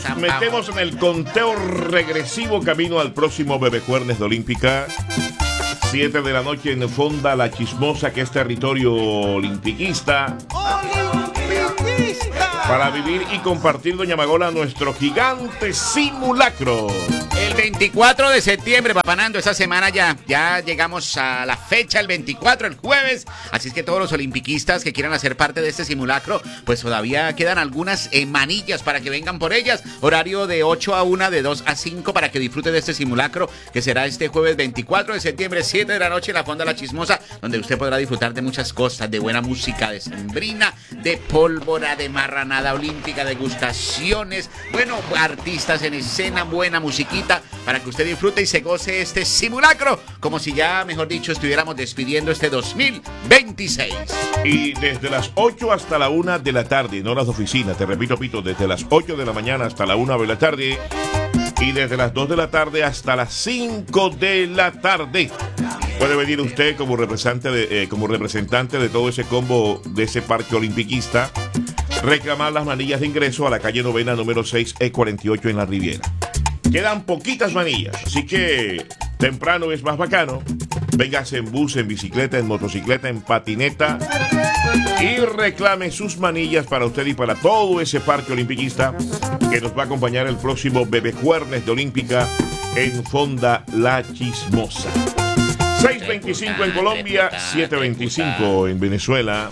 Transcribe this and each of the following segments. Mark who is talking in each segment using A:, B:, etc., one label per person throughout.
A: Metemos en el conteo regresivo camino al próximo Bebejuernes de Olímpica. 7 de la noche en Fonda La Chismosa, que es territorio olimpiquista. Para vivir y compartir, doña Magola, nuestro gigante simulacro.
B: El 24 de septiembre, Papá Nando, esta semana ya llegamos a la fecha, el 24, el jueves. Así es que todos los olimpiquistas que quieran hacer parte de este simulacro, pues todavía quedan algunas manillas para que vengan por ellas. Horario de 8 a 1, de 2 a 5 para que disfruten de este simulacro, que será este jueves 24 de septiembre, 7 de la noche en la Fonda La Chismosa, donde usted podrá disfrutar de muchas cosas, de buena música decembrina, de pólvora, de marranada olímpica, degustaciones, bueno, artistas en escena, buena musiquita, para que usted disfrute y se goce este simulacro, como si ya, mejor dicho, estuviéramos despidiendo este 2026.
A: Y desde las 8 hasta la 1 de la tarde, en horas de oficina, te repito, Pito, desde las 8 de la mañana hasta la 1 de la tarde, y desde las 2 de la tarde hasta las 5 de la tarde. Puede venir usted como representante de todo ese combo de ese parque olimpiquista, reclamar las manillas de ingreso a la calle Novena número 6 E48 en La Riviera. Quedan poquitas manillas, así que temprano es más bacano. Véngase en bus, en bicicleta, en motocicleta, en patineta y reclame sus manillas para usted y para todo ese parque olimpiquista que nos va a acompañar el próximo Bebejuernes de Olímpica en Fonda La Chismosa. 6:25 en Colombia, 7:25 en Venezuela.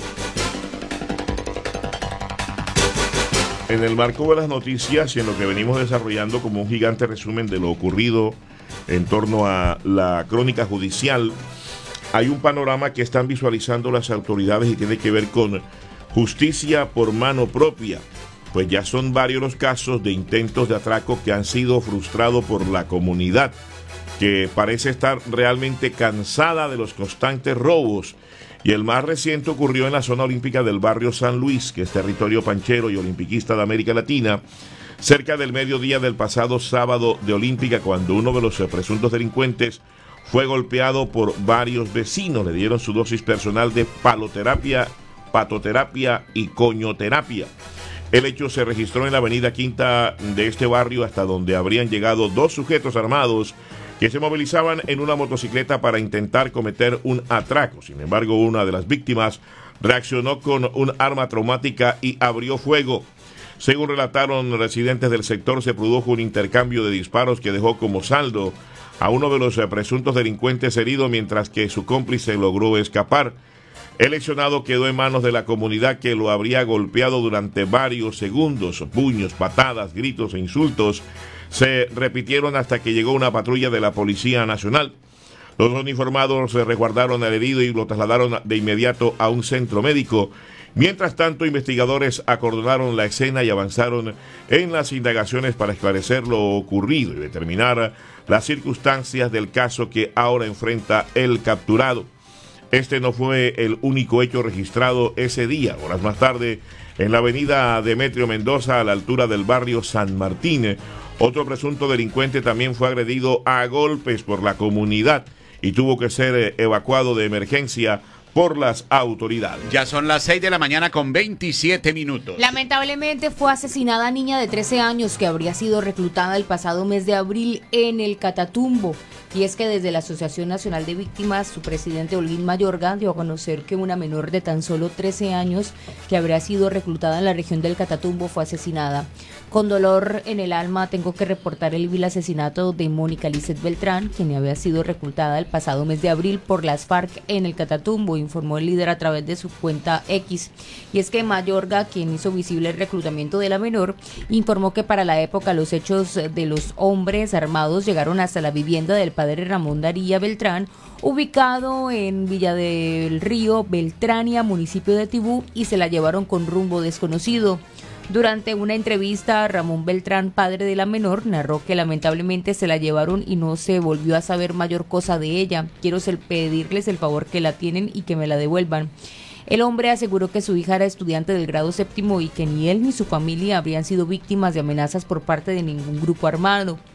A: En el marco de las noticias y en lo que venimos desarrollando como un gigante resumen de lo ocurrido en torno a la crónica judicial, hay un panorama que están visualizando las autoridades y tiene que ver con justicia por mano propia. Pues ya son varios los casos de intentos de atraco que han sido frustrados por la comunidad, que parece estar realmente cansada de los constantes robos. Y el más reciente ocurrió en la zona olímpica del barrio San Luis, que es territorio panchero y olimpiquista de América Latina, cerca del mediodía del pasado sábado de Olímpica, cuando uno de los presuntos delincuentes fue golpeado por varios vecinos. Le dieron su dosis personal de paloterapia, patoterapia y coñoterapia. El hecho se registró en la avenida Quinta de este barrio, hasta donde habrían llegado dos sujetos armados que se movilizaban en una motocicleta para intentar cometer un atraco. Sin embargo, una de las víctimas reaccionó con un arma traumática y abrió fuego. Según relataron residentes del sector, se produjo un intercambio de disparos que dejó como saldo a uno de los presuntos delincuentes herido, mientras que su cómplice logró escapar. El lesionado quedó en manos de la comunidad, que lo habría golpeado durante varios segundos. Puños, patadas, gritos e insultos se repitieron hasta que llegó una patrulla de la Policía Nacional. Los uniformados se resguardaron al herido y lo trasladaron de inmediato a un centro médico. Mientras tanto, investigadores acordonaron la escena y avanzaron en las indagaciones para esclarecer lo ocurrido y determinar las circunstancias del caso que ahora enfrenta el capturado. Este no fue el único hecho registrado ese día. Horas más tarde, en la avenida Demetrio Mendoza, a la altura del barrio San Martín, otro presunto delincuente también fue agredido a golpes por la comunidad y tuvo que ser evacuado de emergencia por las autoridades.
B: Ya son las 6 de la mañana con 27 minutos.
C: Lamentablemente fue asesinada niña de 13 años que habría sido reclutada el pasado mes de abril en el Catatumbo. Y es que desde la Asociación Nacional de Víctimas, su presidente Olguín Mayorga dio a conocer que una menor de tan solo 13 años que habría sido reclutada en la región del Catatumbo fue asesinada. Con dolor en el alma tengo que reportar el vil asesinato de Mónica Lizeth Beltrán, quien había sido reclutada el pasado mes de abril por las FARC en el Catatumbo, informó el líder a través de su cuenta X. Y es que Mayorga, quien hizo visible el reclutamiento de la menor, informó que para la época los hechos de los hombres armados llegaron hasta la vivienda del padre Ramón Daría Beltrán, ubicado en Villa del Río, Beltrania, municipio de Tibú, y se la llevaron con rumbo desconocido. Durante una entrevista, Ramón Beltrán, padre de la menor, narró que lamentablemente se la llevaron y no se volvió a saber mayor cosa de ella. Quiero pedirles el favor que la tienen y que me la devuelvan. El hombre aseguró que su hija era estudiante del grado séptimo y que ni él ni su familia habrían sido víctimas de amenazas por parte de ningún grupo armado.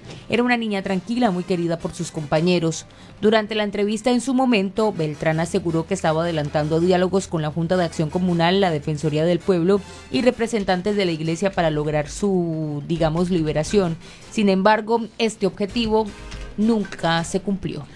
C: Era una niña tranquila, muy querida por sus compañeros. Durante la entrevista en su momento, Beltrán aseguró que estaba adelantando diálogos con la Junta de Acción Comunal, la Defensoría del Pueblo y representantes de la Iglesia para lograr su, liberación. Sin embargo, este objetivo nunca se cumplió.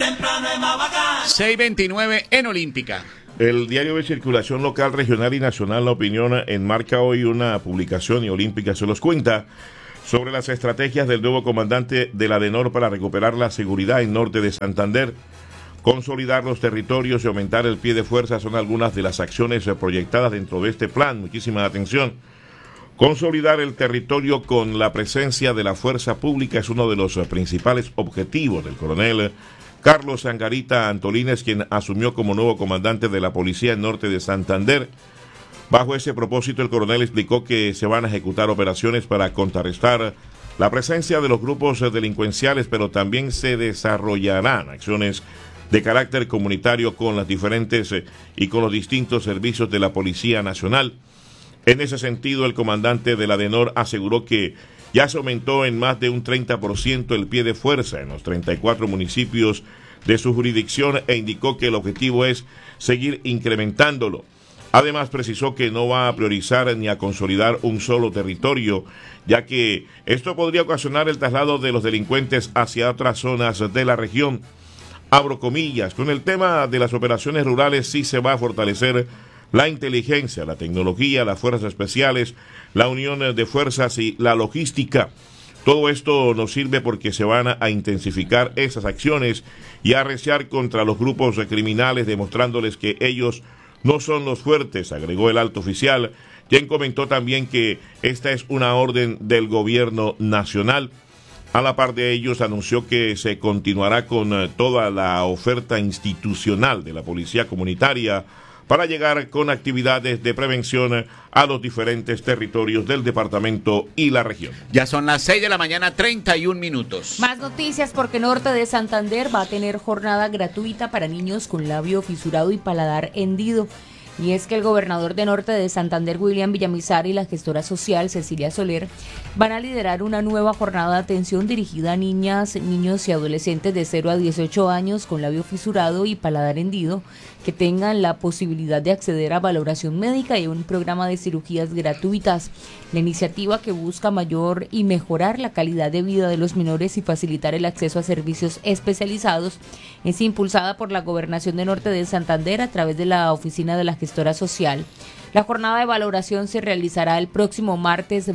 B: 6:29 en Olímpica.
A: El diario de circulación local, regional y nacional La Opinión enmarca hoy una publicación y Olímpica se los cuenta sobre las estrategias del nuevo comandante de la ADENOR para recuperar la seguridad en norte de Santander. Consolidar los territorios y aumentar el pie de fuerza son algunas de las acciones proyectadas dentro de este plan. Muchísima atención. Consolidar el territorio con la presencia de la fuerza pública es uno de los principales objetivos del coronel Carlos Angarita Antolínez, quien asumió como nuevo comandante de la Policía en norte de Santander. Bajo ese propósito, el coronel explicó que se van a ejecutar operaciones para contrarrestar la presencia de los grupos delincuenciales, pero también se desarrollarán acciones de carácter comunitario con las diferentes y con los distintos servicios de la Policía Nacional. En ese sentido, el comandante de la ADENOR aseguró que ya se aumentó en más de un 30% el pie de fuerza en los 34 municipios de su jurisdicción e indicó que el objetivo es seguir incrementándolo. Además, precisó que no va a priorizar ni a consolidar un solo territorio, ya que esto podría ocasionar el traslado de los delincuentes hacia otras zonas de la región. Abro comillas, con el tema de las operaciones rurales sí se va a fortalecer la inteligencia, la tecnología, las fuerzas especiales, la unión de fuerzas y la logística. Todo esto nos sirve porque se van a intensificar esas acciones y a arreciar contra los grupos criminales, demostrándoles que ellos no son los fuertes, agregó el alto oficial, quien comentó también que esta es una orden del gobierno nacional. A la par de ellos anunció que se continuará con toda la oferta institucional de la policía comunitaria para llegar con actividades de prevención a los diferentes territorios del departamento y la región.
B: Ya son las 6 de la mañana, 31 minutos.
C: Más noticias porque Norte de Santander va a tener jornada gratuita para niños con labio fisurado y paladar hendido. Y es que el gobernador de Norte de Santander, William Villamizar, y la gestora social, Cecilia Soler, van a liderar una nueva jornada de atención dirigida a niñas, niños y adolescentes de 0 a 18 años con labio fisurado y paladar hendido, que tengan la posibilidad de acceder a valoración médica y un programa de cirugías gratuitas. La iniciativa, que busca mayor y mejorar la calidad de vida de los menores y facilitar el acceso a servicios especializados, es impulsada por la Gobernación de Norte de Santander a través de la Oficina de la Gestora Social. La jornada de valoración se realizará el próximo martes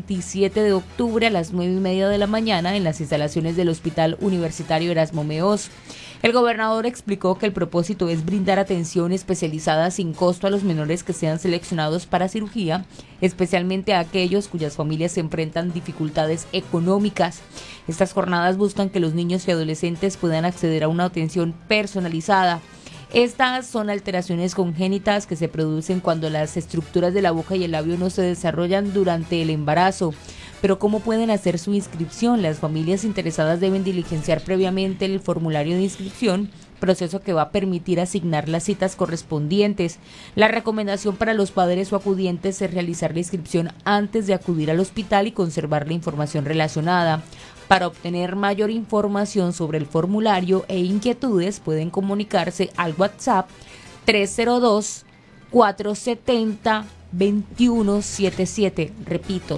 C: 27 de octubre a las 9:30 de la mañana en las instalaciones del Hospital Universitario Erasmo Meós. El gobernador explicó que el propósito es brindar atención especializada sin costo a los menores que sean seleccionados para cirugía, especialmente a aquellos cuyas familias enfrentan dificultades económicas. Estas jornadas buscan que los niños y adolescentes puedan acceder a una atención personalizada. Estas son alteraciones congénitas que se producen cuando las estructuras de la boca y el labio no se desarrollan durante el embarazo. Pero ¿cómo pueden hacer su inscripción? Las familias interesadas deben diligenciar previamente el formulario de inscripción, proceso que va a permitir asignar las citas correspondientes. La recomendación para los padres o acudientes es realizar la inscripción antes de acudir al hospital y conservar la información relacionada. Para obtener mayor información sobre el formulario e inquietudes pueden comunicarse al WhatsApp 302-470-2177. Repito,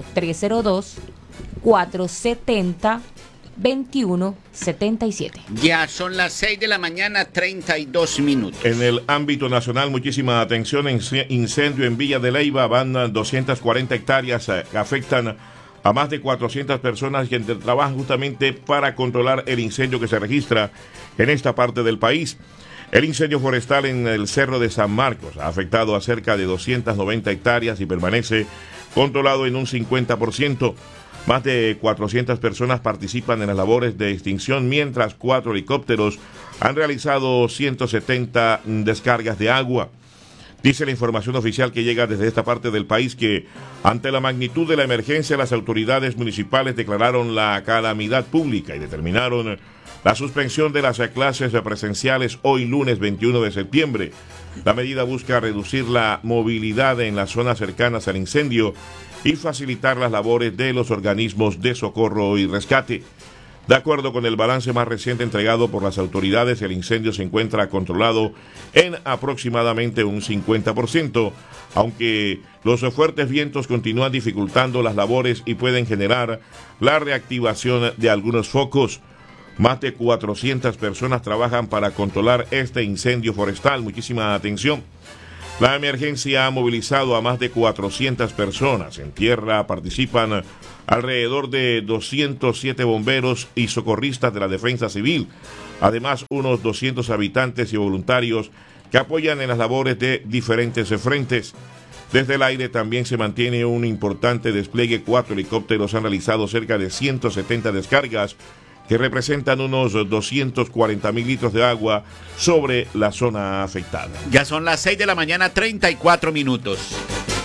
C: 302-470-2177.
B: Ya son las 6 de la mañana, 32 minutos.
A: En el ámbito nacional, muchísima atención. Incendio en Villa de Leyva, van 240 hectáreas que afectan a más de 400 personas que trabajan justamente para controlar el incendio que se registra en esta parte del país. El incendio forestal en el Cerro de San Marcos ha afectado a cerca de 290 hectáreas y permanece controlado en un 50%. Más de 400 personas participan en las labores de extinción, mientras 4 helicópteros han realizado 170 descargas de agua. Dice la información oficial que llega desde esta parte del país que ante la magnitud de la emergencia, las autoridades municipales declararon la calamidad pública y determinaron la suspensión de las clases presenciales hoy lunes 21 de septiembre. La medida busca reducir la movilidad en las zonas cercanas al incendio y facilitar las labores de los organismos de socorro y rescate. De acuerdo con el balance más reciente entregado por las autoridades, el incendio se encuentra controlado en aproximadamente un 50%, aunque los fuertes vientos continúan dificultando las labores y pueden generar la reactivación de algunos focos. Más de 400 personas trabajan para controlar este incendio forestal. Muchísima atención. La emergencia ha movilizado a más de 400 personas. En tierra participan alrededor de 207 bomberos y socorristas de la Defensa Civil. Además, unos 200 habitantes y voluntarios que apoyan en las labores de diferentes frentes. Desde el aire también se mantiene un importante despliegue. 4 helicópteros han realizado cerca de 170 descargas que representan unos 240,000 litros de agua sobre la zona afectada.
B: Ya son las 6 de la mañana, 34 minutos.